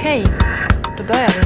Hej, då börjar vi.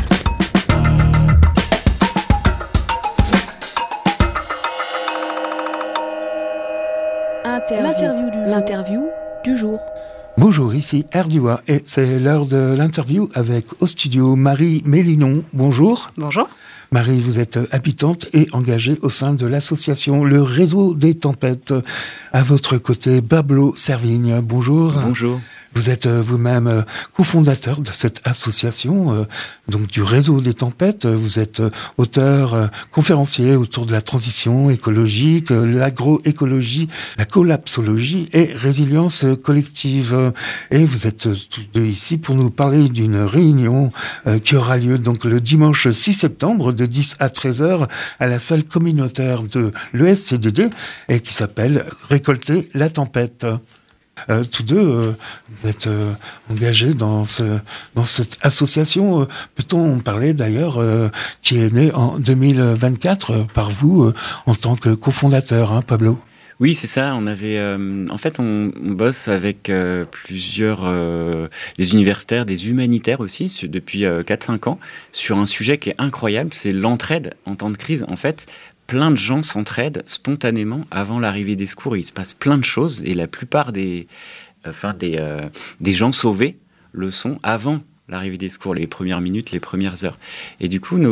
L'interview du jour. Bonjour, ici RDUA et c'est l'heure de l'interview avec au studio Marie Mélinon. Bonjour. Bonjour. Marie, vous êtes habitante et engagée au sein de l'association Le Réseau des Tempêtes. À votre côté, Pablo Servigne. Bonjour. Bonjour. Vous êtes vous-même cofondateur de cette association, donc du Réseau des Tempêtes. Vous êtes auteur, conférencier autour de la transition écologique, l'agroécologie, la collapsologie et résilience collective. Et vous êtes tous deux ici pour nous parler d'une réunion qui aura lieu donc le dimanche 6 septembre de 10 à 13h à la salle communautaire de l'ESCDD et qui s'appelle Récolter la tempête. Tous deux, vous êtes engagés dans cette association. Peut-on parler d'ailleurs qui est née en 2024 par vous en tant que cofondateur, hein, Pablo ? Oui, c'est ça. On avait, en fait, on bosse avec plusieurs des universitaires, des humanitaires aussi, depuis 4-5 ans, sur un sujet qui est incroyable, c'est l'entraide en temps de crise. En fait, plein de gens s'entraident spontanément avant l'arrivée des secours. Il se passe plein de choses et la plupart des gens sauvés le sont avant l'arrivée des secours, les premières minutes, les premières heures. Et du coup,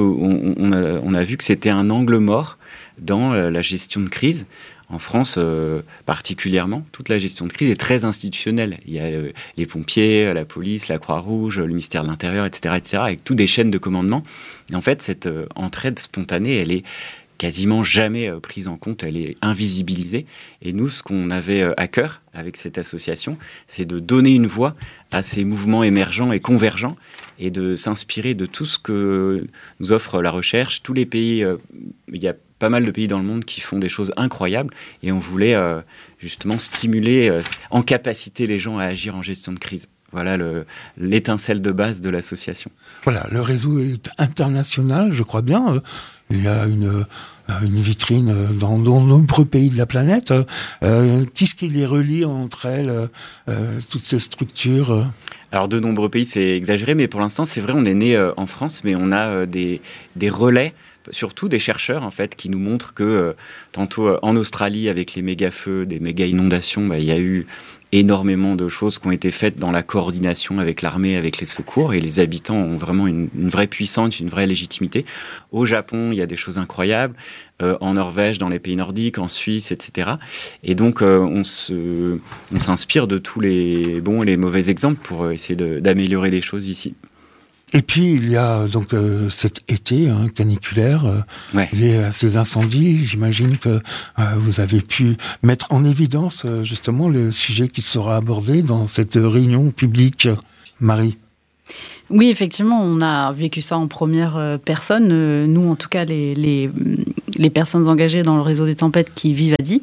on a vu que c'était un angle mort dans la gestion de crise. En France, particulièrement, toute la gestion de crise est très institutionnelle. Il y a les pompiers, la police, la Croix-Rouge, le ministère de l'Intérieur, etc., avec toutes des chaînes de commandement. Et en fait, cette entraide spontanée, elle est quasiment jamais prise en compte, elle est invisibilisée. Et nous, ce qu'on avait à cœur avec cette association, c'est de donner une voix à ces mouvements émergents et convergents et de s'inspirer de tout ce que nous offre la recherche. Tous les pays, il y a pas mal de pays dans le monde qui font des choses incroyables et on voulait justement stimuler en capacité les gens à agir en gestion de crise. Voilà l'étincelle de base de l'association. Voilà, le réseau est international, je crois bien. Il y a une vitrine dans de nombreux pays de la planète. Qu'est-ce qui les relie entre elles, toutes ces structures ? Alors, de nombreux pays, c'est exagéré, mais pour l'instant, c'est vrai, on est né en France, mais on a des relais, surtout des chercheurs, en fait, qui nous montrent que tantôt en Australie, avec les méga-feux, des méga-inondations, il y a eu énormément de choses qui ont été faites dans la coordination avec l'armée, avec les secours, et les habitants ont vraiment une vraie puissance, une vraie légitimité. Au Japon, il y a des choses incroyables, en Norvège, dans les pays nordiques, en Suisse, etc. Et donc, on s'inspire de tous les bons et les mauvais exemples pour essayer d'améliorer les choses ici. Et puis, il y a donc cet été caniculaire lié à ces incendies. J'imagine que vous avez pu mettre en évidence justement le sujet qui sera abordé dans cette réunion publique. Marie. Oui, effectivement, on a vécu ça en première personne. Nous, en tout cas, les personnes engagées dans le réseau des tempêtes qui vivent à Die.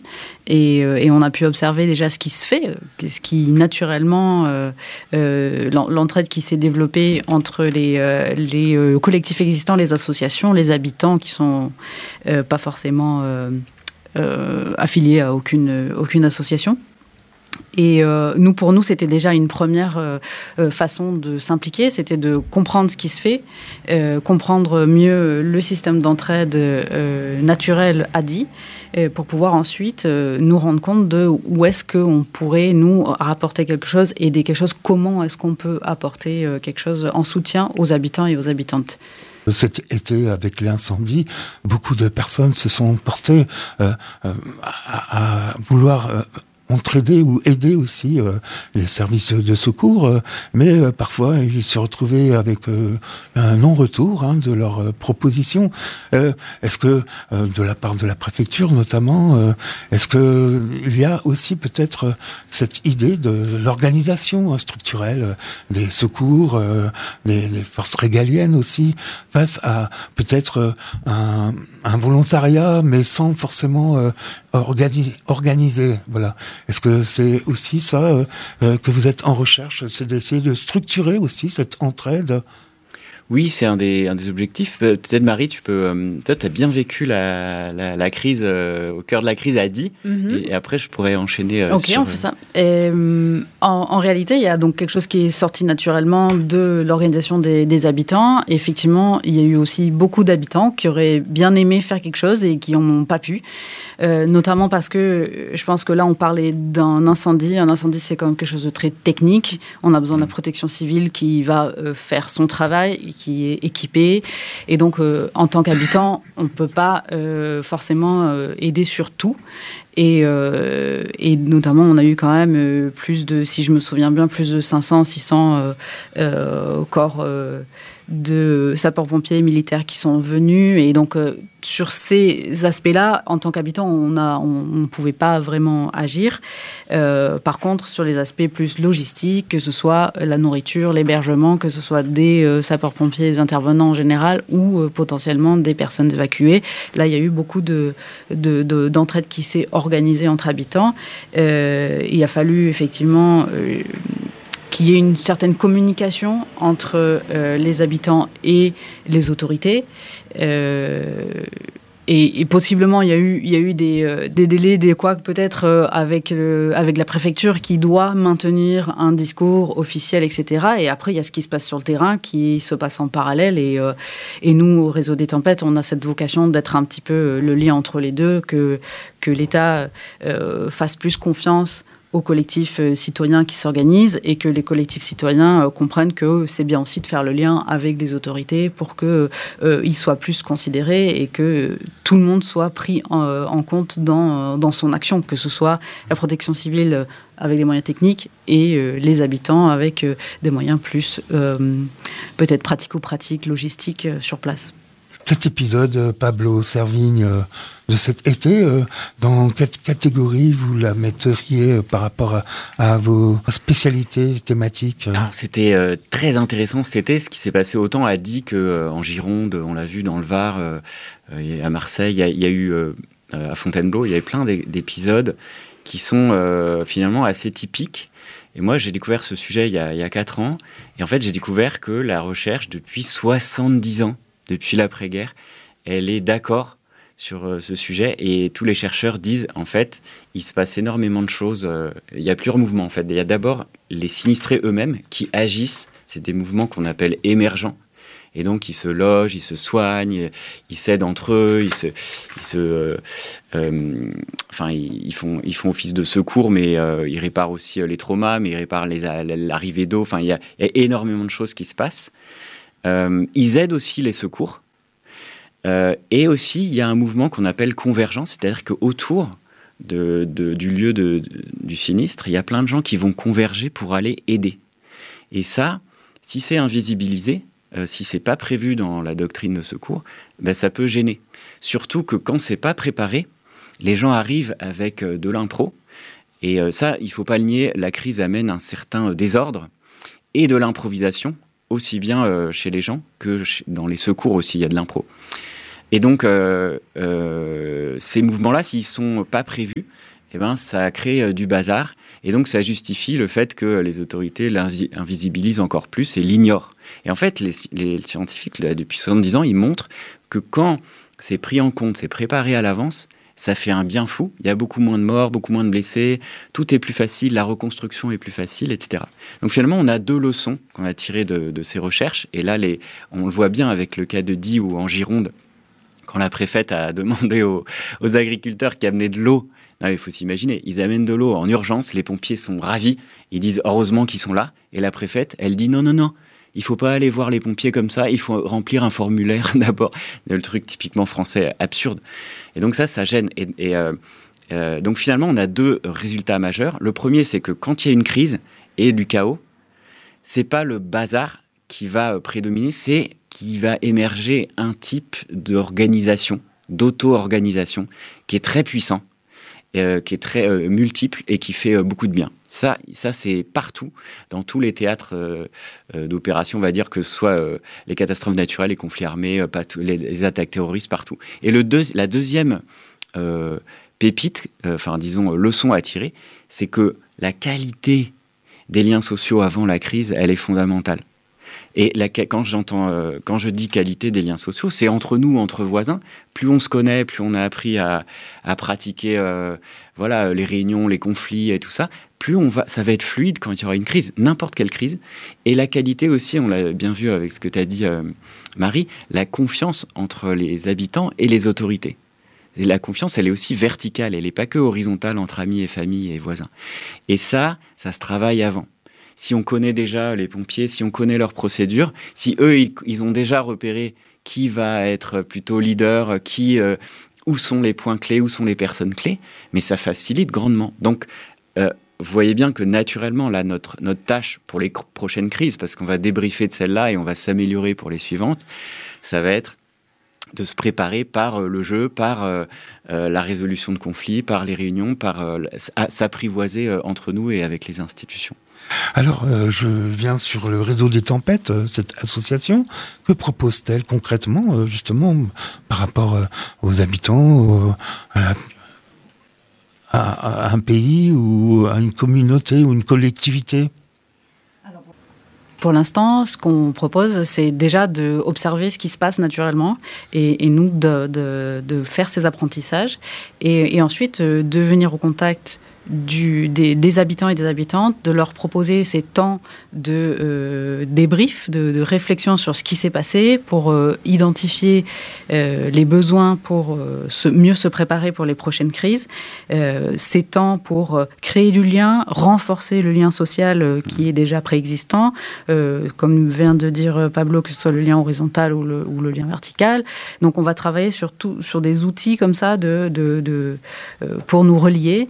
Et on a pu observer déjà ce qui se fait, ce qui naturellement, l'entraide qui s'est développée entre les collectifs existants, les associations, les habitants qui sont pas forcément affiliés à aucune association. Et pour nous, c'était déjà une première façon de s'impliquer, c'était de comprendre ce qui se fait, comprendre mieux le système d'entraide naturel à Die, pour pouvoir ensuite nous rendre compte de où est-ce qu'on pourrait nous rapporter quelque chose, aider quelque chose, comment est-ce qu'on peut apporter quelque chose en soutien aux habitants et aux habitantes. Cet été, avec l'incendie, beaucoup de personnes se sont portées à vouloir entraider ou aider aussi les services de secours, mais parfois ils se retrouvaient avec un non-retour de leurs propositions. Est-ce que, de la part de la préfecture notamment, est-ce qu'il y a aussi peut-être cette idée de l'organisation structurelle des secours, des forces régaliennes aussi, face à peut-être un volontariat, mais sans forcément organisé, voilà. Est-ce que c'est aussi ça que vous êtes en recherche, c'est d'essayer de structurer aussi cette entraide ? Oui, c'est un des objectifs. Peut-être Marie, toi, tu as bien vécu la crise, au cœur de la crise à Die, et après je pourrais enchaîner. Ok, on fait ça. Et, en réalité, il y a donc quelque chose qui est sorti naturellement de l'organisation des habitants. Et effectivement, il y a eu aussi beaucoup d'habitants qui auraient bien aimé faire quelque chose et qui n'en ont pas pu. Notamment parce que je pense que là, on parlait d'un incendie. Un incendie, c'est quand même quelque chose de très technique. On a besoin de la protection civile qui va faire son travail, qui est équipée. Et donc, en tant qu'habitant, on ne peut pas forcément aider sur tout. Et notamment, on a eu quand même si je me souviens bien, plus de 500, 600 corps de sapeurs-pompiers et militaires qui sont venus. Et donc, sur ces aspects-là, en tant qu'habitant, on ne pouvait pas vraiment agir. Par contre, sur les aspects plus logistiques, que ce soit la nourriture, l'hébergement, que ce soit des sapeurs-pompiers, des intervenants en général, ou potentiellement des personnes évacuées, là, il y a eu beaucoup d'entraide qui s'est organisée entre habitants. Il a fallu effectivement qu'il y ait une certaine communication entre les habitants et les autorités. Et possiblement, il y a eu des délais, des couacs peut-être avec la préfecture qui doit maintenir un discours officiel, etc. Et après, il y a ce qui se passe sur le terrain qui se passe en parallèle. Et nous, au Réseau des Tempêtes, on a cette vocation d'être un petit peu le lien entre les deux, que l'État fasse plus confiance aux collectifs citoyens qui s'organisent et que les collectifs citoyens comprennent que c'est bien aussi de faire le lien avec les autorités pour qu'ils soient plus considérés et que tout le monde soit pris en compte dans son action, que ce soit la protection civile avec les moyens techniques et les habitants avec des moyens plus peut-être pratico-pratiques, logistiques sur place. Cet épisode, Pablo Servigne, de cet été, dans quelle catégorie vous la metteriez par rapport à vos spécialités thématiques? Alors, c'était très intéressant cet été, ce qui s'est passé autant à Die qu'en Gironde, on l'a vu dans le Var, à Marseille, il y a eu à Fontainebleau, il y avait plein d'épisodes qui sont finalement assez typiques. Et moi, j'ai découvert ce sujet il y a 4 ans, et en fait, j'ai découvert que la recherche, depuis 70 ans, depuis l'après-guerre, elle est d'accord sur ce sujet et tous les chercheurs disent, en fait, il se passe énormément de choses. Il y a plusieurs mouvements, en fait. Il y a d'abord les sinistrés eux-mêmes qui agissent. C'est des mouvements qu'on appelle émergents. Et donc, ils se logent, ils se soignent, ils s'aident entre eux, ils font office de secours, mais ils réparent aussi les traumas, mais ils réparent l'arrivée d'eau. Enfin, il y a énormément de choses qui se passent. Ils aident aussi les secours. Et aussi, il y a un mouvement qu'on appelle convergence, c'est-à-dire qu'autour du lieu du sinistre, il y a plein de gens qui vont converger pour aller aider. Et ça, si c'est invisibilisé, si c'est pas prévu dans la doctrine de secours, ben ça peut gêner. Surtout que quand c'est pas préparé, les gens arrivent avec de l'impro. Et ça, il faut pas le nier, la crise amène un certain désordre et de l'improvisation, aussi bien chez les gens que dans les secours aussi, il y a de l'impro. Et donc, ces mouvements-là, s'ils sont pas prévus, eh ben, ça crée du bazar. Et donc, ça justifie le fait que les autorités l'invisibilisent encore plus et l'ignorent. Et en fait, les scientifiques, là, depuis 70 ans, ils montrent que quand c'est pris en compte, c'est préparé à l'avance, ça fait un bien fou. Il y a beaucoup moins de morts, beaucoup moins de blessés. Tout est plus facile, la reconstruction est plus facile, etc. Donc finalement, on a 2 leçons qu'on a tirées de ces recherches. Et là, on le voit bien avec le cas de Die ou en Gironde, quand la préfète a demandé aux agriculteurs qui amenaient de l'eau. Non, il faut s'imaginer, ils amènent de l'eau en urgence, les pompiers sont ravis, ils disent heureusement qu'ils sont là. Et la préfète, elle dit non, il faut pas aller voir les pompiers comme ça, il faut remplir un formulaire d'abord. Le truc typiquement français, absurde. Et donc ça gêne. Donc finalement, on a 2 résultats majeurs. Le premier, c'est que quand il y a une crise et du chaos, c'est pas le bazar qui va prédominer, c'est qu'il va émerger un type d'organisation, d'auto-organisation, qui est très puissant, qui est très multiple et qui fait beaucoup de bien. Ça, c'est partout, dans tous les théâtres d'opération, on va dire, que ce soit les catastrophes naturelles, les conflits armés, les attaques terroristes, partout. Et la deuxième pépite, disons, leçon à tirer, c'est que la qualité des liens sociaux avant la crise, elle est fondamentale. Et quand je dis qualité des liens sociaux, c'est entre nous, entre voisins. Plus on se connaît, plus on a appris à pratiquer les réunions, les conflits et tout ça, ça va être fluide quand il y aura une crise, n'importe quelle crise. Et la qualité aussi, on l'a bien vu avec ce que tu as dit, Marie, la confiance entre les habitants et les autorités. Et la confiance, elle est aussi verticale, elle n'est pas que horizontale entre amis et famille et voisins. Et ça se travaille avant. Si on connaît déjà les pompiers, si on connaît leurs procédures, si eux, ils ont déjà repéré qui va être plutôt leader, où sont les points clés, où sont les personnes clés, mais ça facilite grandement. Donc, vous voyez bien que naturellement, là, notre tâche pour les prochaines crises, parce qu'on va débriefer de celle-là et on va s'améliorer pour les suivantes, ça va être de se préparer par le jeu, par la résolution de conflits, par les réunions, par s'apprivoiser entre nous et avec les institutions. Alors, je viens sur le réseau des tempêtes, cette association. Que propose-t-elle concrètement, justement, par rapport aux habitants, à un pays ou à une communauté ou une collectivité ? Pour l'instant, ce qu'on propose, c'est déjà d'observer ce qui se passe naturellement et nous de faire ces apprentissages et ensuite de venir au contact des habitants et des habitantes, de leur proposer ces temps de débrief, de réflexion sur ce qui s'est passé pour identifier les besoins pour mieux se préparer pour les prochaines crises, ces temps pour créer du lien, renforcer le lien social qui est déjà préexistant, comme vient de dire Pablo, que ce soit le lien horizontal ou le lien vertical. Donc on va travailler sur des outils comme ça pour nous relier.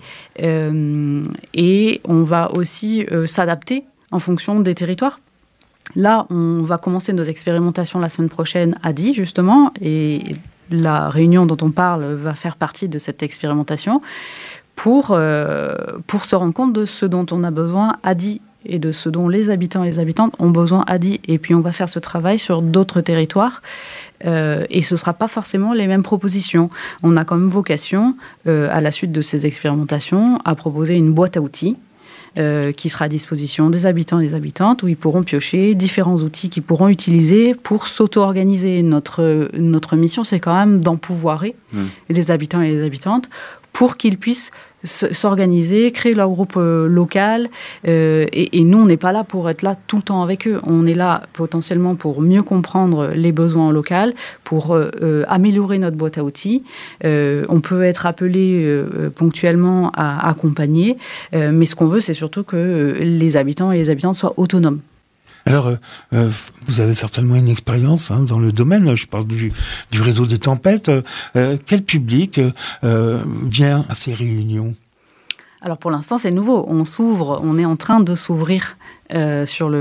Et on va aussi s'adapter en fonction des territoires. Là, on va commencer nos expérimentations la semaine prochaine à Die, justement, et la réunion dont on parle va faire partie de cette expérimentation pour se rendre compte de ce dont on a besoin à Die et de ce dont les habitants et les habitantes ont besoin à Die. Et puis, on va faire ce travail sur d'autres territoires. Et ce ne sera pas forcément les mêmes propositions. On a quand même vocation, à la suite de ces expérimentations, à proposer une boîte à outils qui sera à disposition des habitants et des habitantes, où ils pourront piocher différents outils qu'ils pourront utiliser pour s'auto-organiser. Notre mission, c'est quand même d'empouvoirer les habitants et les habitantes pour qu'ils puissent s'organiser, créer leur groupe local. Et nous, on n'est pas là pour être là tout le temps avec eux. On est là potentiellement pour mieux comprendre les besoins locaux, pour améliorer notre boîte à outils. On peut être appelé ponctuellement à accompagner, mais ce qu'on veut, c'est surtout que les habitants et les habitantes soient autonomes. Alors, vous avez certainement une expérience dans le domaine, je parle du réseau des tempêtes. Quel public vient à ces réunions ? Alors pour l'instant, c'est nouveau. On est en train de s'ouvrir sur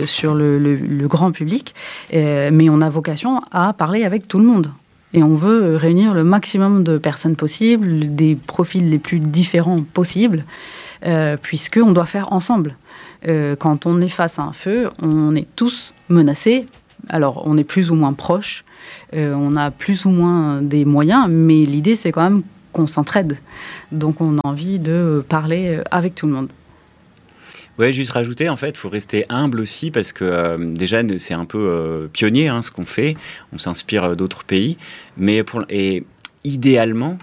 le grand public, mais on a vocation à parler avec tout le monde. Et on veut réunir le maximum de personnes possibles, des profils les plus différents possibles, puisqu'on doit faire ensemble. Quand on est face à un feu, on est tous menacés. Alors, on est plus ou moins proches, on a plus ou moins des moyens, mais l'idée, c'est quand même qu'on s'entraide. Donc, on a envie de parler avec tout le monde. Ouais, juste rajouter, en fait, il faut rester humble aussi, parce que déjà, c'est un peu pionnier, ce qu'on fait. On s'inspire d'autres pays. Et idéalement...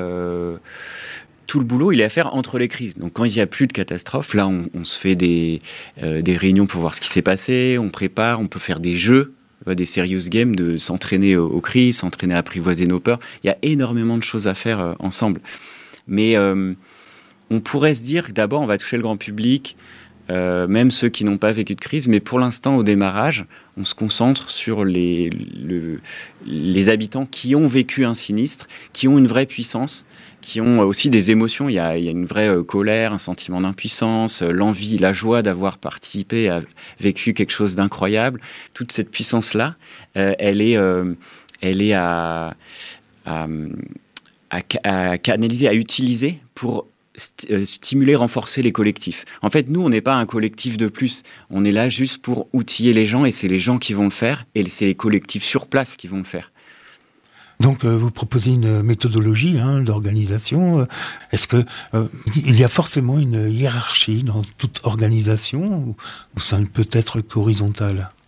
tout le boulot, il est à faire entre les crises. Donc, quand il n'y a plus de catastrophe, là, on se fait des réunions pour voir ce qui s'est passé, on prépare, on peut faire des jeux, des serious games, de s'entraîner aux crises, s'entraîner à apprivoiser nos peurs. Il y a énormément de choses à faire ensemble. Mais on pourrait se dire que d'abord, on va toucher le grand public, même ceux qui n'ont pas vécu de crise. Mais pour l'instant, au démarrage, on se concentre sur les habitants qui ont vécu un sinistre, qui ont une vraie puissance, qui ont aussi des émotions. Il y a une vraie colère, un sentiment d'impuissance, l'envie, la joie d'avoir participé, vécu quelque chose d'incroyable. Toute cette puissance-là, elle est à canaliser, à utiliser pour stimuler, renforcer les collectifs. En fait, nous, on n'est pas un collectif de plus. On est là juste pour outiller les gens, et c'est les gens qui vont le faire, et c'est les collectifs sur place qui vont le faire. Donc, vous proposez une méthodologie d'organisation. Est-ce que il y a forcément une hiérarchie dans toute organisation, ou ça ne peut être qu'horizontal ?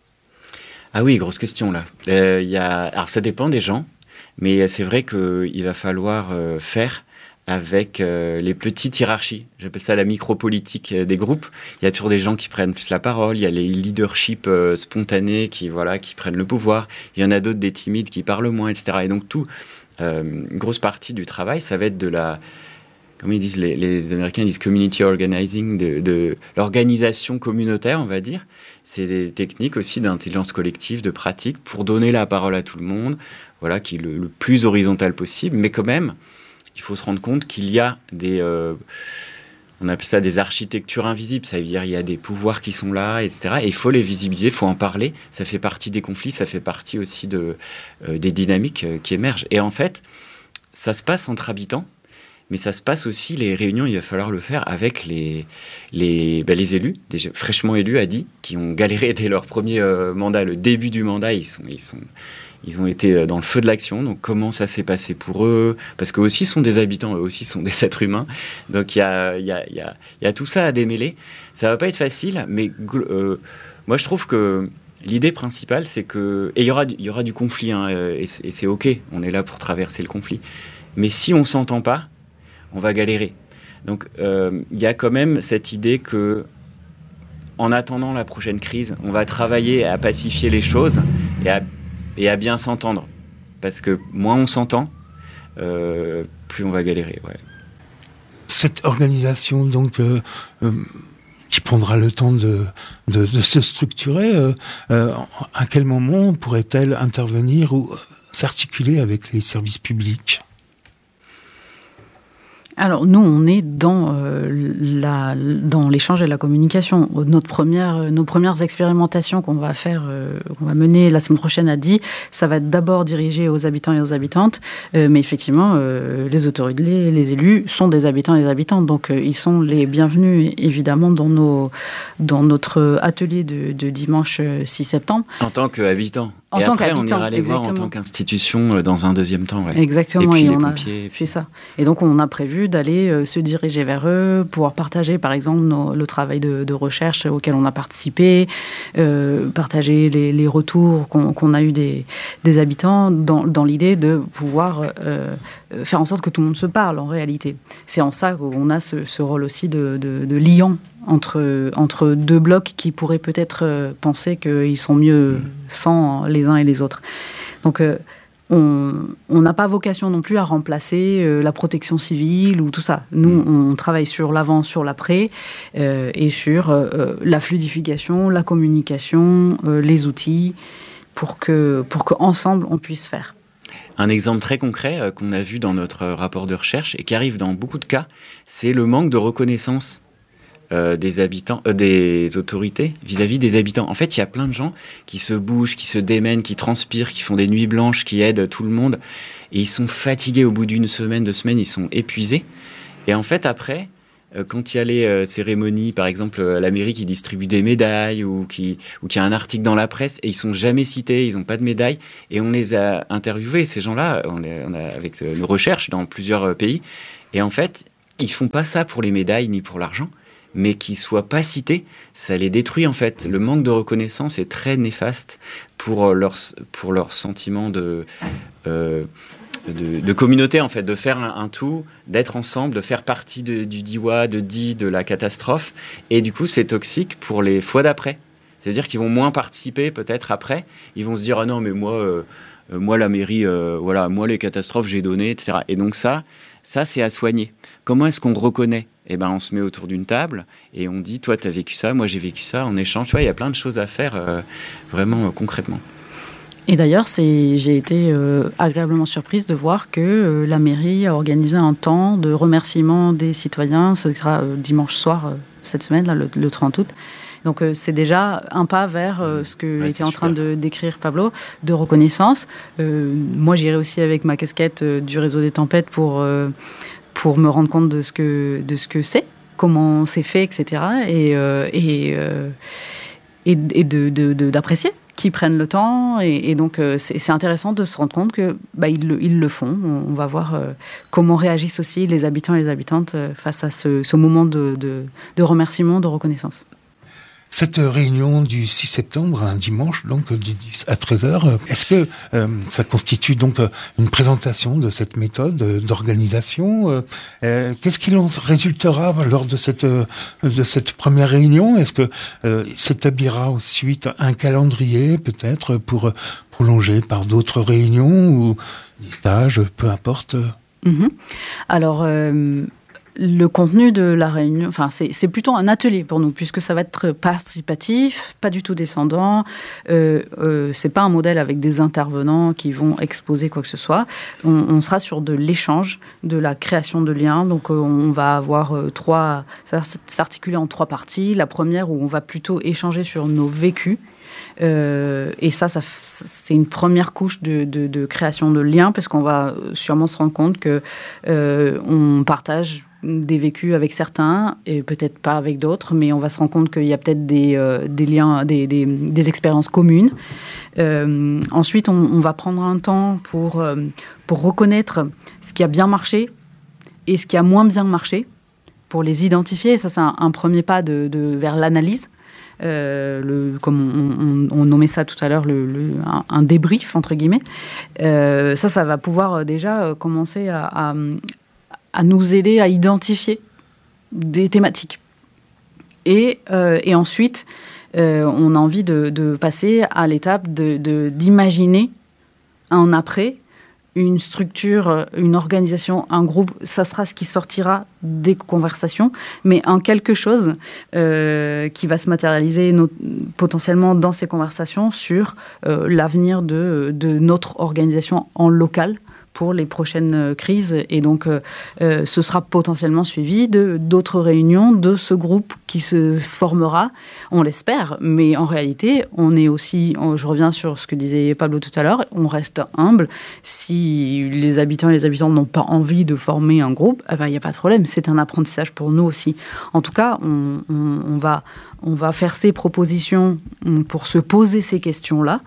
Ah oui, grosse question là. Alors ça dépend des gens, mais c'est vrai qu'il va falloir faire avec les petites hiérarchies. J'appelle ça la micropolitique des groupes. Il y a toujours des gens qui prennent plus la parole, il y a les leaderships spontanés qui prennent le pouvoir, il y en a d'autres des timides qui parlent moins, etc. Et donc une grosse partie du travail, ça va être de la... Comme ils disent, les Américains disent community organizing, de l'organisation communautaire, on va dire. C'est des techniques aussi d'intelligence collective, de pratique, pour donner la parole à tout le monde, voilà, qui est le plus horizontal possible. Mais quand même, il faut se rendre compte qu'il y a on appelle ça des architectures invisibles. Ça veut dire qu'il y a des pouvoirs qui sont là, etc. Et il faut les visibiliser, il faut en parler. Ça fait partie des conflits, ça fait partie aussi des dynamiques qui émergent. Et en fait, ça se passe entre habitants. Mais ça se passe aussi, les réunions, il va falloir le faire avec les élus, déjà fraîchement élus, qui ont galéré dès leur premier mandat, le début du mandat, ils ont été dans le feu de l'action. Donc comment ça s'est passé pour eux? Parce qu'eux aussi sont des habitants, eux aussi sont des êtres humains. Donc il y a tout ça à démêler. Ça va pas être facile, mais moi je trouve que l'idée principale, c'est que... Et il y aura du conflit, hein, et c'est OK, on est là pour traverser le conflit. Mais si on s'entend pas, on va galérer. Donc, il y a quand même cette idée que, en attendant la prochaine crise, on va travailler à pacifier les choses et à bien s'entendre. Parce que moins on s'entend, plus on va galérer. Ouais. Cette organisation, donc, qui prendra le temps de se structurer, à quel moment pourrait-elle intervenir ou s'articuler avec les services publics ? Alors nous, on est dans l'échange et la communication. Nos premières expérimentations qu'on va mener la semaine prochaine à Die, ça va être d'abord dirigé aux habitants et aux habitantes, mais effectivement, les autorités, les élus sont des habitants et des habitantes, donc ils sont les bienvenus évidemment dans notre atelier de dimanche 6 septembre. En tant qu'habitants. Et après, on ira les voir en tant qu'institution dans un deuxième temps. Ouais. Exactement. Et puis les pompiers. C'est ça. Et donc, on a prévu d'aller se diriger vers eux, pouvoir partager, par exemple, le travail de recherche auquel on a participé, partager les retours qu'on a eu des habitants dans l'idée de pouvoir faire en sorte que tout le monde se parle, en réalité. C'est en ça qu'on a ce rôle aussi de liant entre deux blocs qui pourraient peut-être penser qu'ils sont mieux sans les uns et les autres. Donc, on n'a pas vocation non plus à remplacer la protection civile ou tout ça. Nous, on travaille sur l'avant, sur l'après, et sur la fluidification, la communication, les outils, pour que ensemble on puisse faire. Un exemple très concret qu'on a vu dans notre rapport de recherche et qui arrive dans beaucoup de cas, c'est le manque de reconnaissance des habitants, des autorités vis-à-vis des habitants. En fait, il y a plein de gens qui se bougent, qui se démènent, qui transpirent, qui font des nuits blanches, qui aident tout le monde. Et ils sont fatigués au bout d'une semaine, 2 semaines, ils sont épuisés. Et en fait, après, quand il y a les cérémonies, par exemple, la mairie qui distribue des médailles ou qui a un article dans la presse et ils sont jamais cités, ils n'ont pas de médailles. Et on les a interviewés, ces gens-là, on a avec nos recherches dans plusieurs pays. Et en fait, ils font pas ça pour les médailles ni pour l'argent, mais qu'ils ne soient pas cités, ça les détruit en fait. Le manque de reconnaissance est très néfaste pour leur sentiment de communauté en fait, de faire un tout, d'être ensemble, de faire partie du DIWA, de la catastrophe. Et du coup, c'est toxique pour les fois d'après. C'est-à-dire qu'ils vont moins participer peut-être après. Ils vont se dire « Ah non, mais moi la mairie, moi les catastrophes, j'ai donné, etc. » Et donc ça c'est à soigner. Comment est-ce qu'on reconnaît ? Eh ben, on se met autour d'une table et on dit, toi, tu as vécu ça, moi, j'ai vécu ça, en échange. Tu vois, il y a plein de choses à faire vraiment concrètement. Et d'ailleurs, j'ai été agréablement surprise de voir que la mairie a organisé un temps de remerciement des citoyens. Ce sera dimanche soir, cette semaine, là, le 30 août. Donc, c'est déjà un pas vers ce que était en train de décrire Pablo, de reconnaissance. Moi, j'irai aussi avec ma casquette du réseau des tempêtes pour me rendre compte de ce que c'est, comment c'est fait, etc. Et d'apprécier qu'ils prennent le temps. Et donc, c'est intéressant de se rendre compte que ils le font. On va voir comment réagissent aussi les habitants et les habitantes face à ce moment de remerciement, de reconnaissance. Cette réunion du 6 septembre, un dimanche, donc du 10 à 13h, est-ce que ça constitue donc une présentation de cette méthode d'organisation? Qu'est-ce qu'il en résultera lors de cette première réunion? Est-ce que s'établira ensuite un calendrier peut-être pour prolonger par d'autres réunions ou des stages, peu importe? Alors, le contenu de la réunion, c'est plutôt un atelier pour nous, puisque ça va être participatif, pas du tout descendant. C'est pas un modèle avec des intervenants qui vont exposer quoi que ce soit. On sera sur de l'échange, de la création de liens. Donc, on va avoir ça va s'articuler en 3 parties. La première où on va plutôt échanger sur nos vécus. Et ça c'est une première couche de création de liens, parce qu'on va sûrement se rendre compte que on partage des vécus avec certains et peut-être pas avec d'autres, mais on va se rendre compte qu'il y a peut-être des liens, des expériences communes. Ensuite, on va prendre un temps pour reconnaître ce qui a bien marché et ce qui a moins bien marché, pour les identifier. Ça, c'est un premier pas vers l'analyse. Comme on nommait ça tout à l'heure, un débrief, entre guillemets. Ça va pouvoir déjà commencer à nous aider à identifier des thématiques. Et ensuite, on a envie de passer à l'étape d'imaginer un après, une structure, une organisation, un groupe. Ça sera ce qui sortira des conversations, mais en quelque chose qui va se matérialiser potentiellement dans ces conversations sur l'avenir de notre organisation en local pour les prochaines crises. Et donc, ce sera potentiellement suivi d'autres réunions de ce groupe qui se formera, on l'espère. Mais en réalité, on est aussi, je reviens sur ce que disait Pablo tout à l'heure, on reste humble. Si les habitants et les habitantes n'ont pas envie de former un groupe, il n'y a pas de problème. C'est un apprentissage pour nous aussi. En tout cas, on va faire ces propositions pour se poser ces questions-là.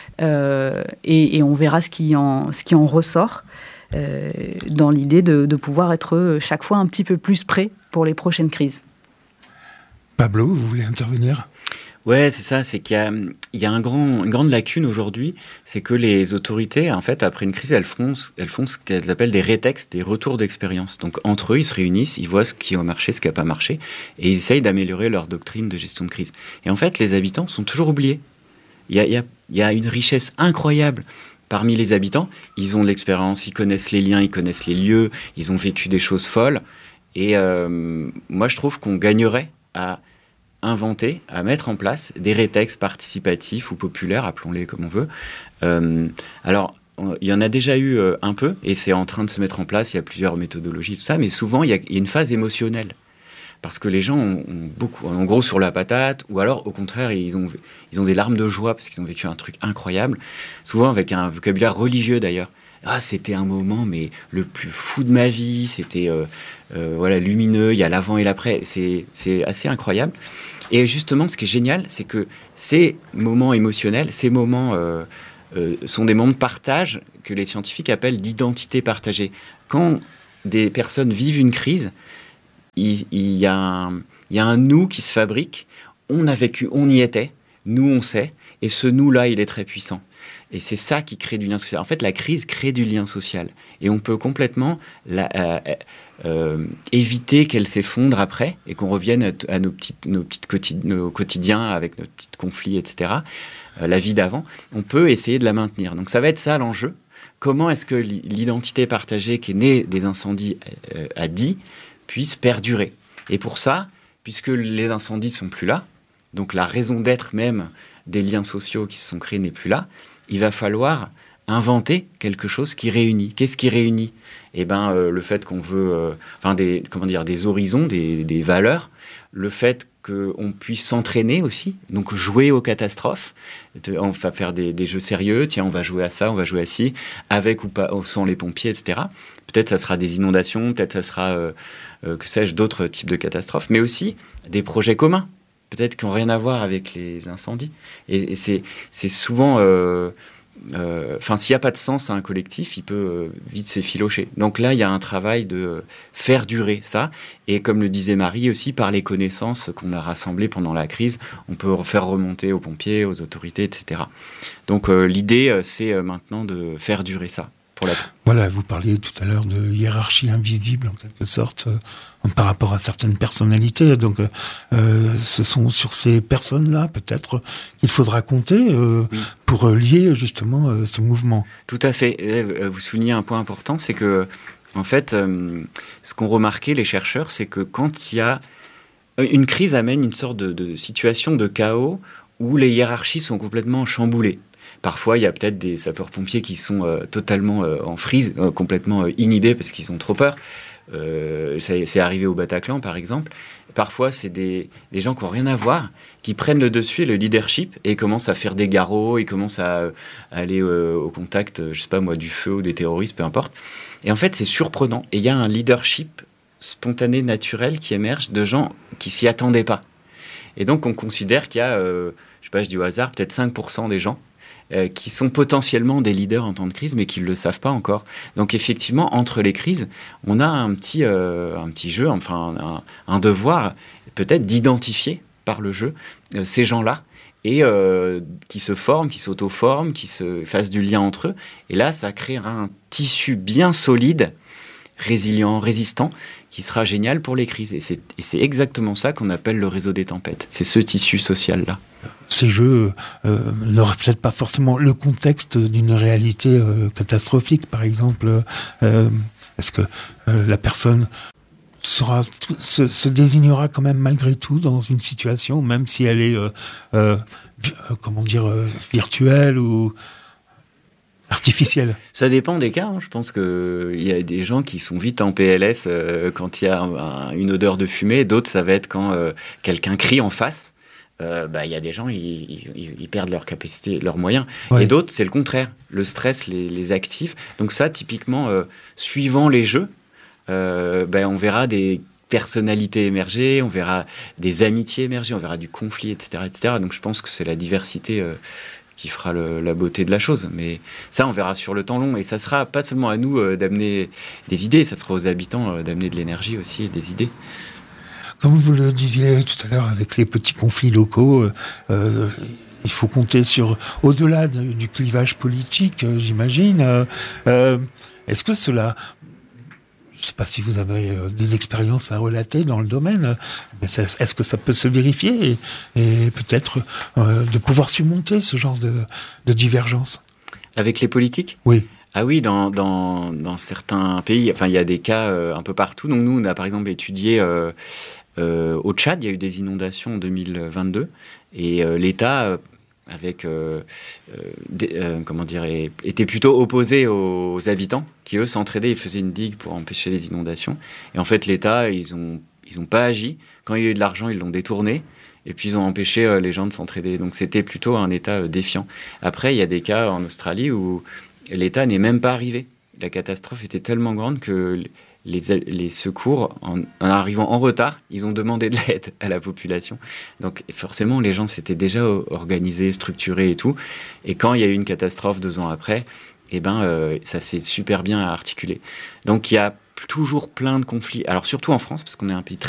Et on verra ce qui en ressort dans l'idée de pouvoir être chaque fois un petit peu plus prêt pour les prochaines crises. Pablo, vous voulez intervenir ? Ouais, c'est ça, c'est qu'il y a une grande lacune aujourd'hui, c'est que les autorités, en fait, après une crise, elles font ce qu'elles appellent des rétextes, des retours d'expérience. Donc, entre eux, ils se réunissent, ils voient ce qui a marché, ce qui n'a pas marché, et ils essayent d'améliorer leur doctrine de gestion de crise. Et en fait, les habitants sont toujours oubliés. Il y a une richesse incroyable parmi les habitants. Ils ont de l'expérience, ils connaissent les liens, ils connaissent les lieux, ils ont vécu des choses folles. Et moi, je trouve qu'on gagnerait à inventer, à mettre en place des rétextes participatifs ou populaires, appelons-les comme on veut. Alors, il y en a déjà eu un peu, et c'est en train de se mettre en place, il y a plusieurs méthodologies, tout ça, mais souvent, il y a une phase émotionnelle. Parce que les gens ont beaucoup, en gros, sur la patate, ou alors, au contraire, ils ont des larmes de joie parce qu'ils ont vécu un truc incroyable, souvent avec un vocabulaire religieux d'ailleurs. Ah, c'était un moment, mais le plus fou de ma vie, c'était lumineux, il y a l'avant et l'après, c'est assez incroyable. Et justement, ce qui est génial, c'est que ces moments émotionnels, ces moments sont des moments de partage que les scientifiques appellent d'identité partagée. Quand des personnes vivent une crise, il y a un nous qui se fabrique, on a vécu, on y était, nous on sait, et ce nous-là, il est très puissant. Et c'est ça qui crée du lien social. En fait, la crise crée du lien social. Et on peut complètement éviter qu'elle s'effondre après et qu'on revienne à nos quotidiens avec nos petits conflits, etc. La vie d'avant, on peut essayer de la maintenir. Donc ça va être ça l'enjeu. Comment est-ce que l'identité partagée qui est née des incendies à Die puisse perdurer. Et pour ça, puisque les incendies ne sont plus là, donc la raison d'être même des liens sociaux qui se sont créés n'est plus là, il va falloir inventer quelque chose qui réunit. Qu'est-ce qui réunit ? Eh ben, le fait qu'on veut, des horizons, des valeurs, le fait qu'on puisse s'entraîner aussi, donc jouer aux catastrophes, on va faire des jeux sérieux, tiens, on va jouer à ça, on va jouer à ci, avec ou pas, sans les pompiers, etc. Peut-être ça sera des inondations, peut-être ça sera, que sais-je, d'autres types de catastrophes, mais aussi des projets communs, peut-être qui n'ont rien à voir avec les incendies. Et c'est souvent s'il n'y a pas de sens à un collectif, il peut vite s'effilocher. Donc là, il y a un travail de faire durer ça. Et comme le disait Marie aussi, par les connaissances qu'on a rassemblées pendant la crise, on peut faire remonter aux pompiers, aux autorités, etc. Donc l'idée, c'est maintenant de faire durer ça. Voilà, vous parliez tout à l'heure de hiérarchie invisible, en quelque sorte, par rapport à certaines personnalités. Donc, ce sont sur ces personnes-là, peut-être, qu'il faudra compter pour lier, justement, ce mouvement. Tout à fait. Vous soulignez un point important, c'est que, en fait, ce qu'ont remarqué les chercheurs, c'est que quand il y a... Une crise amène une sorte de situation de chaos où les hiérarchies sont complètement chamboulées. Parfois, il y a peut-être des sapeurs-pompiers qui sont totalement en frise, complètement inhibés parce qu'ils ont trop peur. C'est arrivé au Bataclan, par exemple. Parfois, c'est des gens qui n'ont rien à voir, qui prennent le dessus et le leadership et commencent à faire des garrots, ils commencent à aller au contact, je ne sais pas moi, du feu ou des terroristes, peu importe. Et en fait, c'est surprenant. Et il y a un leadership spontané, naturel qui émerge de gens qui s'y attendaient pas. Et donc, on considère qu'il y a, je dis au hasard, peut-être 5% des gens qui sont potentiellement des leaders en temps de crise, mais qui ne le savent pas encore. Donc effectivement, entre les crises, on a un petit jeu, enfin un devoir peut-être d'identifier par le jeu ces gens-là, et qui se forment, qui s'auto-forment, qui se fassent du lien entre eux. Et là, ça créera un tissu bien solide, résilient, résistant, qui sera génial pour les crises. Et c'est exactement ça qu'on appelle le réseau des tempêtes. C'est ce tissu social-là. Ces jeux ne reflètent pas forcément le contexte d'une réalité catastrophique, par exemple. Est-ce que la personne se désignera quand même malgré tout dans une situation, même si elle est, virtuelle ou artificielle? Ça dépend des cas. Je pense qu'il y a des gens qui sont vite en PLS quand il y a une odeur de fumée. D'autres, ça va être quand quelqu'un crie en face. Y a des gens, ils perdent leur capacité, leurs moyens. Ouais. Et d'autres, c'est le contraire. Le stress les active. Donc ça, typiquement, suivant les jeux, on verra des personnalités émerger, on verra des amitiés émerger, on verra du conflit, etc., etc. Donc je pense que c'est la diversité qui fera la beauté de la chose. Mais ça, on verra sur le temps long. Et ça sera pas seulement à nous d'amener des idées, ça sera aux habitants d'amener de l'énergie aussi et des idées. Comme vous le disiez tout à l'heure, avec les petits conflits locaux, il faut compter sur, au-delà du clivage politique, j'imagine. Est-ce que cela... Je ne sais pas si vous avez des expériences à relater dans le domaine, mais est-ce que ça peut se vérifier et peut-être de pouvoir surmonter ce genre de divergence? Avec les politiques? Oui. Ah oui, dans certains pays, il y a des cas un peu partout. Donc nous, on a par exemple étudié au Tchad, il y a eu des inondations en 2022 et l'État était plutôt opposé aux habitants qui eux s'entraidaient et faisaient une digue pour empêcher les inondations. Et en fait, l'État, ils ont pas agi. Quand il y a eu de l'argent, ils l'ont détourné. Et puis ils ont empêché les gens de s'entraider. Donc c'était plutôt un État défiant. Après, il y a des cas en Australie où l'État n'est même pas arrivé. La catastrophe était tellement grande que les secours, en arrivant en retard, ils ont demandé de l'aide à la population. Donc forcément, les gens s'étaient déjà organisés, structurés et tout. Et quand il y a eu une catastrophe 2 ans après, ça s'est super bien articulé. Donc il y a toujours plein de conflits. Alors surtout en France, parce qu'on est un pays très